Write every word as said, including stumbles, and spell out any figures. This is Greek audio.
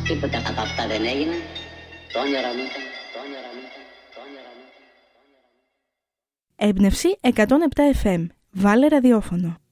Τίποτα από αυτά δεν έγινε. Το όνειρο μου ήταν, το όνειρο μου ήταν, το όνειρο μου ήταν. Έμπνευση εκατόν επτά εφ εμ. Βάλε ραδιόφωνο.